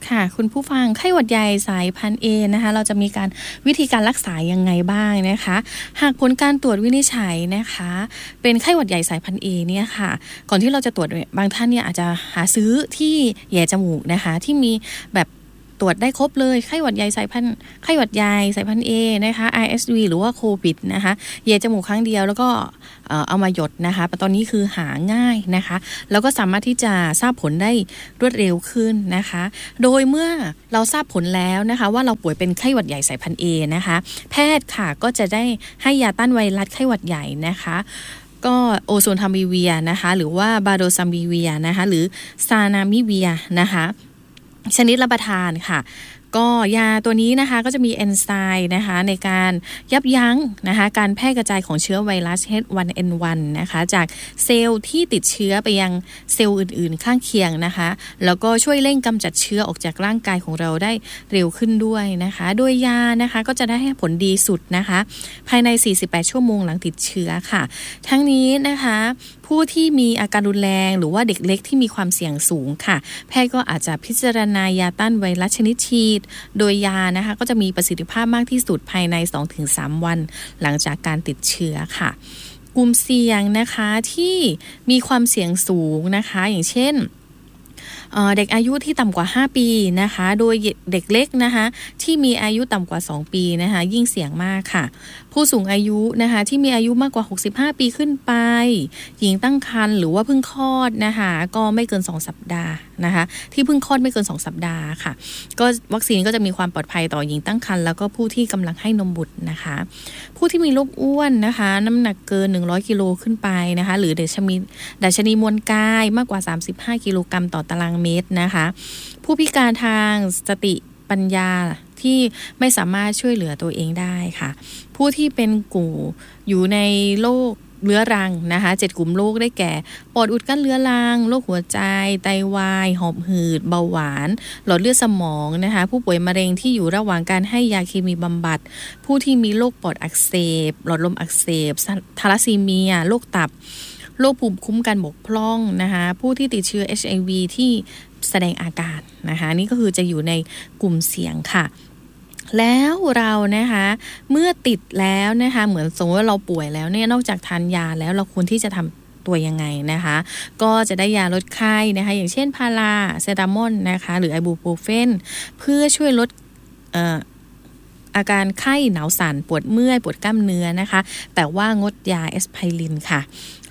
ค่ะคุณผู้ฟังไข้หวัดใหญ่สายพันธุ์ A นะคะเราจะมีการวิธีการรักษายังไงบ้างนะคะหากผลการตรวจวินิจฉัยนะคะเป็นไข้หวัดใหญ่สายพันธุ์ A เนี่ยค่ะก่อนที่เราจะตรวจบางท่านเนี่ยอาจจะหาซื้อที่แย่จมูกนะคะที่มีแบบตรวจได้ครบเลยไข้หวัดใหญ่สายพันธุ์ไข้หวัดใหญ่สายพันธุ์ A นะคะ RSV หรือว่าโควิดนะคะแย่จมูกครั้งเดียวแล้วก็เอามาหยดนะคะตอนนี้คือหาง่ายนะคะแล้วก็สามารถที่จะทราบผลได้รวดเร็วขึ้นนะคะโดยเมื่อเราทราบผลแล้วนะคะว่าเราป่วยเป็นไข้หวัดใหญ่สายพันธุ์ A นะคะแพทย์ค่ะก็จะได้ให้ยาต้านไวรัสไข้หวัดใหญ่นะคะก็โอโซนทามิเวียนะคะหรือว่าบาโดซัมบิเวียนะคะหรือซานามิเวียนะคะชนิดรับประทานค่ะก็ยาตัวนี้นะคะก็จะมีเอนไซม์นะคะในการยับยั้งนะคะการแพร่กระจายของเชื้อไวรัส H1N1 นะคะจากเซลล์ที่ติดเชื้อไปยังเซลล์อื่นๆข้างเคียงนะคะแล้วก็ช่วยเร่งกำจัดเชื้อออกจากร่างกายของเราได้เร็วขึ้นด้วยนะคะโดยยานะคะก็จะได้ให้ผลดีสุดนะคะภายใน48ชั่วโมงหลังติดเชื้อค่ะทั้งนี้นะคะผู้ที่มีอาการรุนแรงหรือว่าเด็กเล็กที่มีความเสี่ยงสูงค่ะแพทย์ก็อาจจะพิจารณายาต้านไวรัสชนิดฉีดโดยยานะคะก็จะมีประสิทธิภาพมากที่สุดภายใน 2-3 วันหลังจากการติดเชื้อค่ะกลุ่มเสี่ยงนะคะที่มีความเสี่ยงสูงนะคะอย่างเช่นเด็กอายุที่ต่ำกว่า5ปีนะคะโดยเด็กเล็กนะคะที่มีอายุต่ำกว่า2ปีนะคะยิ่งเสี่ยงมากค่ะผู้สูงอายุนะคะที่มีอายุมากกว่า65ปีขึ้นไปหญิงตั้งครรภ์หรือว่าเพิ่งคลอดนะคะก็ไม่เกิน2สัปดาห์นะคะที่เพิ่งคลอดไม่เกิน2สัปดาห์ค่ะก็วัคซีนก็จะมีความปลอดภัยต่อหญิงตั้งครรภ์แล้วก็ผู้ที่กำลังให้นมบุตรนะคะผู้ที่มีโรคอ้วนนะคะน้ำหนักเกิน100กิโลขึ้นไปนะคะหรือดัชนีมวลกายมากกว่า35กิโลกรัมต่อตารางเมตรนะคะผู้พิการทางสติปัญญาที่ไม่สามารถช่วยเหลือตัวเองได้ค่ะผู้ที่เป็นกลุ่มอยู่ในโรคเรื้อรังนะคะ7กลุ่มโรคได้แก่ปอดอุดกั้นเรื้อรังโรคหัวใจไตวายหอบหืดเบาหวานหลอดเลือดสมองนะคะผู้ป่วยมะเร็งที่อยู่ระหว่างการให้ยาเคมีบำบัดผู้ที่มีโรคปอดอักเสบหลอดลมอักเสบทาลัสซีเมียโรคตับโรคภูมิคุ้มกันบกพร่องนะคะผู้ที่ติดเชื้อ HIV ที่แสดงอาการนะคะนี่ก็คือจะอยู่ในกลุ่มเสี่ยงค่ะแล้วเรานะคะเมื่อติดแล้วนะคะเหมือนสมมติว่าเราป่วยแล้วเนี่ยนอกจากทานยาแล้วเราควรที่จะทำตัวยังไงนะคะก็จะได้ยาลดไข้นะคะอย่างเช่นพาราเซตามอลนะคะหรือไอบูโปรเฟนเพื่อช่วยลดอาการไข้หนาวสั่นปวดเมื่อยปวดกล้ามเนื้อนะคะแต่ว่างดยาแอสไพรินค่ะ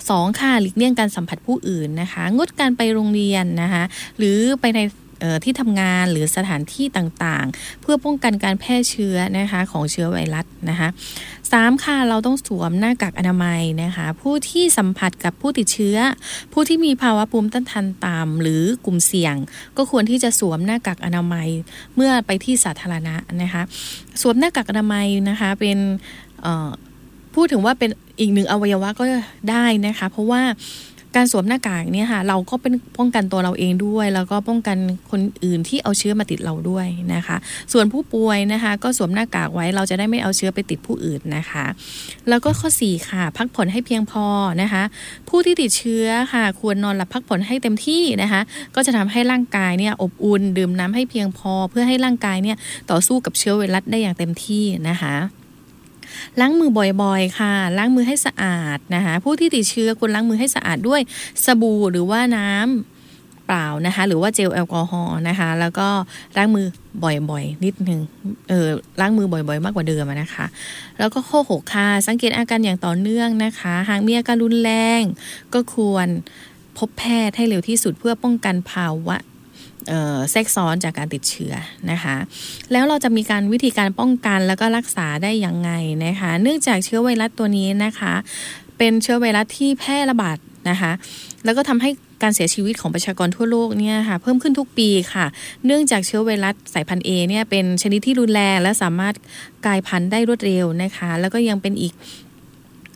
2ค่ะหลีกเลี่ยงการสัมผัสผู้อื่นนะคะงดการไปโรงเรียนนะคะหรือไปในที่ทำงานหรือสถานที่ต่างๆเพื่อป้องกันการแพร่เชื้อนะคะของเชื้อไวรัสนะคะ3ค่ะเราต้องสวมหน้ากากอนามัยนะคะผู้ที่สัมผัสกับผู้ติดเชื้อผู้ที่มีภาวะภูมิต้านทานต่ำหรือกลุ่มเสี่ยงก็ควรที่จะสวมหน้ากากอนามัยเมื่อไปที่สาธารณะนะคะสวมหน้ากากอนามัยนะคะเป็นพูดถึงว่าเป็นอีกหนึ่งอวัยวะก็ได้นะคะเพราะว่าการสวมหน้ากากเนี่ยค่ะเราก็เป็นป้องกันตัวเราเองด้วยแล้วก็ป้องกันคนอื่นที่เอาเชื้อมาติดเราด้วยนะคะส่วนผู้ป่วยนะคะก็สวมหน้ากากไว้เราจะได้ไม่เอาเชื้อไปติดผู้อื่นนะคะแล้วก็ข้อ4ค่ะพักผ่อนให้เพียงพอนะคะผู้ที่ติดเชื้อค่ะควรนอนหลับพักผ่อนให้เต็มที่นะคะก็จะทำให้ร่างกายเนี่ยอบอุ่นดื่มน้ำให้เพียงพอเพื่อให้ร่างกายเนี่ยต่อสู้กับเชื้อไวรัสได้อย่างเต็มที่นะคะล้างมือบ่อยๆค่ะล้างมือให้สะอาดนะคะผู้ที่ติดเชื้อควรล้างมือให้สะอาดด้วยสบู่หรือว่าน้ำเปล่านะคะหรือว่าเจลแอลกอฮอล์นะคะแล้วก็ล้างมือบ่อยๆนิดนึงล้างมือบ่อยๆมากกว่าเดิมนะคะแล้วก็ข้อ6ค่ะสังเกตอาการอย่างต่อเนื่องนะคะหากมีอาการรุนแรงก็ควรพบแพทย์ให้เร็วที่สุดเพื่อป้องกันภาวะแทรกซ้อนจากการติดเชื้อนะคะแล้วเราจะมีวิธีการป้องกันแล้วก็รักษาได้ยังไงนะคะเนื่องจากเชื้อไวรัสตัวนี้นะคะเป็นเชื้อไวรัสที่แพร่ระบาดนะคะแล้วก็ทำให้การเสียชีวิตของประชากรทั่วโลกเนี่ยค่ะเพิ่มขึ้นทุกปีค่ะเนื่องจากเชื้อไวรัสสายพันธุ์ A เนี่ยเป็นชนิดที่รุนแรงและสามารถกลายพันธุ์ได้รวดเร็วนะคะแล้วก็ยังเป็นอีก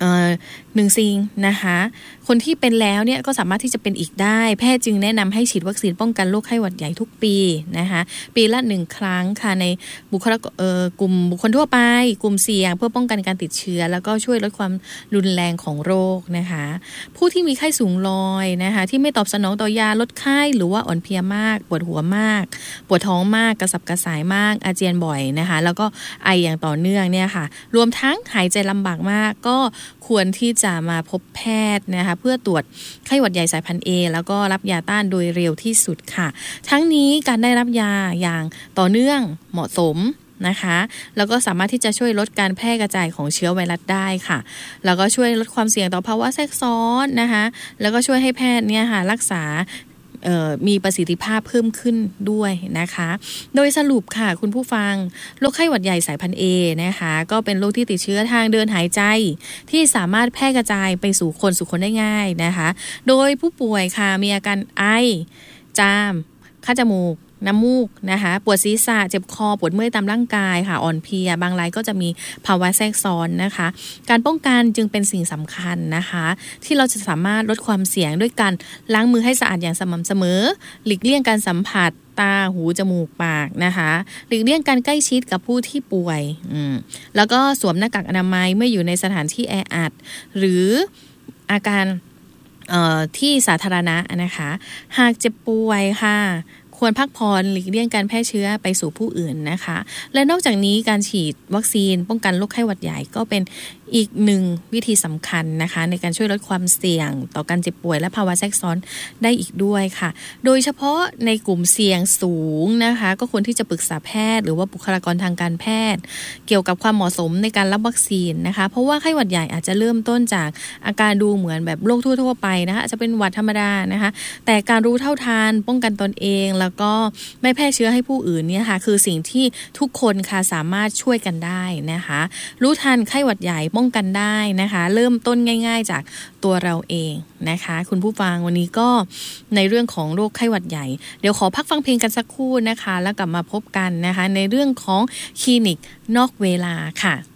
1สิ่งนะคะคนที่เป็นแล้วเนี่ยก็สามารถที่จะเป็นอีกได้แพทย์จึงแนะนำให้ฉีดวัคซีนป้องกันโรคไข้หวัดใหญ่ทุกปีนะคะปีละ1ครั้งค่ะในกลุ่มบุคคลทั่วไปกลุ่มเสี่ยงเพื่อป้องกันการติดเชื้อแล้วก็ช่วยลดความรุนแรงของโรคนะคะผู้ที่มีไข้สูงลอยนะคะที่ไม่ตอบสนองต่อยาลดไข้หรือว่าอ่อนเพลียมากปวดหัวมากปวดท้องมากกระสับกระส่ายมากอาเจียนบ่อยนะคะแล้วก็ไออย่างต่อเนื่องเนี่ยค่ะรวมทั้งหายใจลำบากมากก็ควรที่จะมาพบแพทย์นะคะเพื่อตรวจไข้หวัดใหญ่สายพันธุ์ A แล้วก็รับยาต้านโดยเร็วที่สุดค่ะทั้งนี้การได้รับยาอย่างต่อเนื่องเหมาะสมนะคะแล้วก็สามารถที่จะช่วยลดการแพร่กระจายของเชื้อไวรัสได้ค่ะแล้วก็ช่วยลดความเสี่ยงต่อภาวะแทรกซ้อนนะคะแล้วก็ช่วยให้แพทย์เนี่ยค่ะรักษามีประสิทธิภาพเพิ่มขึ้นด้วยนะคะโดยสรุปค่ะคุณผู้ฟังโรคไข้หวัดใหญ่สายพันธุ์ A นะคะก็เป็นโรคที่ติดเชื้อทางเดินหายใจที่สามารถแพร่กระจายไปสู่คนได้ง่ายนะคะโดยผู้ป่วยค่ะมีอาการไอจามคัดจมูกน้ำมูกนะคะปวดศีรษะเจ็บคอปวดเมื่อยตามร่างกายค่ะอ่อนเพลียบางรายก็จะมีภาวะแทรกซ้อนนะคะการป้องกันจึงเป็นสิ่งสำคัญนะคะที่เราจะสามารถลดความเสี่ยงด้วยการล้างมือให้สะอาดอย่างสม่ำเสมอหลีกเลี่ยงการสัมผัสตาหูจมูกปากนะคะหลีกเลี่ยงการใกล้ชิดกับผู้ที่ป่วยแล้วก็สวมหน้ากากอนามัยเมื่ออยู่ในสถานที่แออัดหรืออาการที่สาธารณะนะคะหากเจ็บป่วยค่ะควรพักผ่อนหลีกเลี่ยงการแพร่เชื้อไปสู่ผู้อื่นนะคะและนอกจากนี้การฉีดวัคซีนป้องกันโรคไข้หวัดใหญ่ก็เป็นอีกหนึ่งวิธีสำคัญนะคะในการช่วยลดความเสี่ยงต่อการเจ็บป่วยและภาวะแทรกซ้อนได้อีกด้วยค่ะโดยเฉพาะในกลุ่มเสี่ยงสูงนะคะก็ควรที่จะปรึกษาแพทย์หรือว่าบุคลากรทางการแพทย์เกี่ยวกับความเหมาะสมในการรับวัคซีนนะคะเพราะว่าไข้หวัดใหญ่อาจจะเริ่มต้นจากอาการดูเหมือนแบบโรคทั่วๆไปนะคะอาจจะเป็นหวัดธรรมดานะคะแต่การรู้เท่าทันป้องกันตนเองแล้วก็ไม่แพร่เชื้อให้ผู้อื่นเนี่ยค่ะคือสิ่งที่ทุกคนค่ะสามารถช่วยกันได้นะคะรู้ทันไข้หวัดใหญ่ป้องกันได้นะคะเริ่มต้นง่ายๆจากตัวเราเองนะคะคุณผู้ฟังวันนี้ก็ในเรื่องของโรคไข้หวัดใหญ่เดี๋ยวขอพักฟังเพลงกันสักครู่นะคะแล้วกลับมาพบกันนะคะในเรื่องของคลินิกนอกเวลาค่ะ